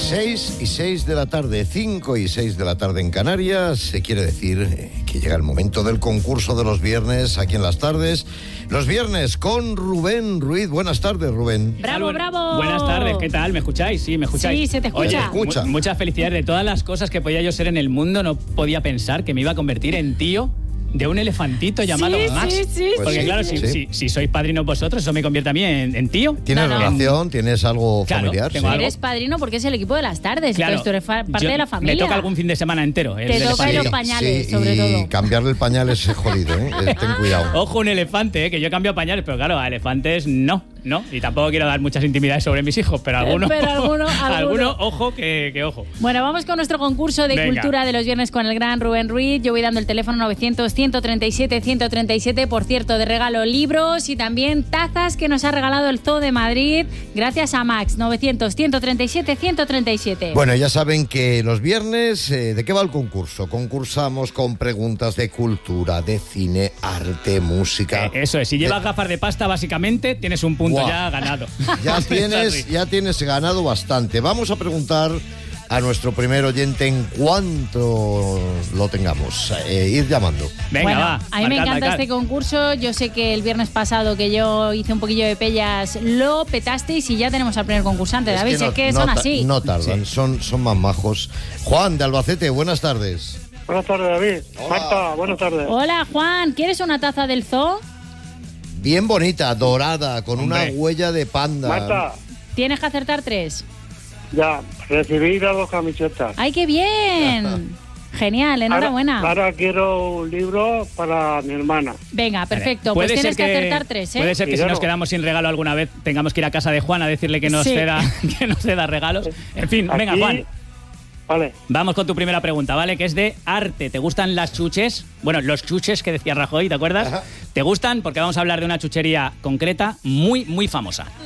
6 y 6 de la tarde, 5 y 6 de la tarde en Canarias. Se quiere decir que llega el momento del concurso de los viernes aquí en las tardes. Los viernes con Rubén Ruiz. Buenas tardes, Rubén. ¡Bravo, bravo! Buenas tardes, ¿qué tal? ¿Me escucháis? Sí, me escucháis. Sí, se te escucha. Oye, escucha. Muchas felicidades. De todas las cosas que podía yo ser en el mundo, no podía pensar que me iba a convertir en tío de un elefantito llamado Max. Sí, Porque sí, claro, sí. si sois padrinos vosotros, eso me convierte a mí en tío. ¿Tienes relación? ¿Tienes algo Claro, familiar? tengo algo. Eres padrino porque es el equipo de las tardes. Claro, Entonces tú eres parte yo- de la familia. Me toca algún fin de semana entero. Te toca los pañales, sobre y todo. cambiarle el pañal es jodido, ¿eh? Ten cuidado. Ojo, un elefante, que yo cambio pañales, pero claro, a elefantes no. Y tampoco quiero dar muchas intimidades sobre mis hijos, pero alguno, alguno ojo, que ojo. Bueno, vamos con nuestro concurso de Venga. cultura de los viernes con el gran Rubén Ruiz. Yo voy dando el teléfono 900-137-137. Por cierto, de regalo libros y también tazas que nos ha regalado el Zoo de Madrid. Gracias a Max. 900-137-137. Bueno, ya saben que los viernes, ¿de qué va el concurso? Concursamos con preguntas de cultura, de cine, arte, música. Eso es, si llevas gafas de pasta, básicamente, tienes un punto Buah. ya ganado. Ya Es tienes ganado bastante. Vamos a preguntar a nuestro primer oyente en cuanto lo tengamos. Ir llamando. Venga, Bueno, va. a mí me marcad, encanta marcad. este concurso. Yo sé que el viernes pasado que yo hice un poquillo de pellas lo petasteis y ya tenemos al primer concursante, David. Es que son así. No tardan, son más majos. Juan, de Albacete, buenas tardes. Buenas tardes, David. Hola. Marta, buenas tardes. Hola, Juan. ¿Quieres una taza del Zoo? Bien bonita, dorada, con Hombre. una huella de panda. Marta, Tienes que acertar 3. ya, recibí las 2 camisetas. ¡Ay, qué bien! Genial, enhorabuena. Ahora quiero un libro para mi hermana. Venga, perfecto. Puede Pues ser tienes que acertar 3, ¿eh? Puede ser que Y si yo nos no. quedamos sin regalo alguna vez, tengamos que ir a casa de Juan a decirle que nos, Sí. que nos ceda regalos. En fin, venga, Aquí- Juan. Vale. Vamos con tu primera pregunta, ¿vale? Que es de arte. ¿Te gustan las chuches? Bueno, los chuches que decía Rajoy, ¿te acuerdas? Ajá. ¿Te gustan? Porque vamos a hablar de una chuchería concreta muy, muy famosa.